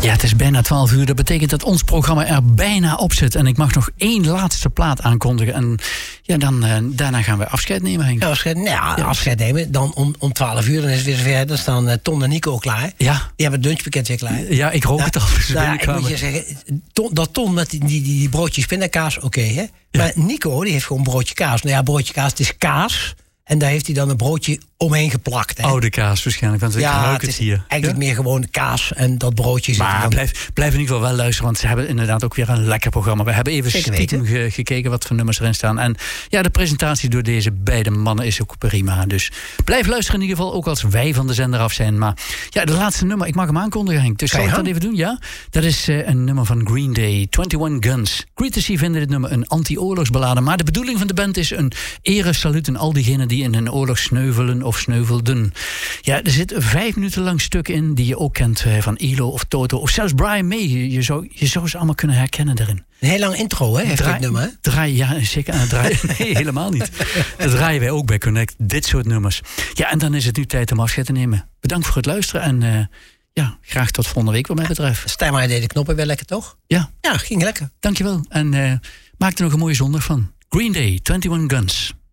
Ja, het is bijna 12 uur. Dat betekent dat ons programma er bijna op zit. En ik mag nog 1 laatste plaat aankondigen. En ja, daarna gaan we afscheid nemen, Henk. Ja, afscheid nemen. Dan om 12 uur dan is het weer zover. Dan staan Ton en Nico klaar. Ja. Die hebben het lunchpakket weer klaar. Ja, ik rook het al. Ik moet je zeggen, Ton met die broodjes pindakaas, oké, hè? Ja. Maar Nico, die heeft gewoon broodje kaas. Nou ja, broodje kaas, het is kaas. En daar heeft hij dan een broodje omheen geplakt. Hè? Oude kaas waarschijnlijk, want ik ruik het hier. Eigenlijk meer gewoon kaas en dat broodje. Maar blijf in ieder geval wel luisteren, want ze hebben inderdaad ook weer een lekker programma. We hebben even stiekem gekeken wat voor nummers erin staan. En ja, de presentatie door deze beide mannen is ook prima. Dus blijf luisteren in ieder geval, ook als wij van de zender af zijn. Maar ja, de laatste nummer, ik mag hem aankondigen, Henk. Dus zal ik dat even doen, ja? Dat is een nummer van Green Day, 21 Guns. Critici vinden dit nummer een anti-oorlogsballade. Maar de bedoeling van de band is een eresaluut aan al diegenen die in een oorlog sneuvelen of sneuvelden. Ja, er zit 5 minuten lang stuk in die je ook kent van ILO of Toto of zelfs Brian May. Je zou ze allemaal kunnen herkennen daarin. Een heel lang intro, hè? Heeft dit nummer, hè? Ja, zeker. Nee, helemaal niet. Dat draaien wij ook bij Connect, dit soort nummers. Ja, en dan is het nu tijd om afscheid te nemen. Bedankt voor het luisteren en ja, graag tot volgende week wat mij betreft. Stijnmaar deed de knoppen weer lekker, toch? Ja. Ja, ging lekker. Dankjewel. En maak er nog een mooie zondag van. Green Day, 21 Guns.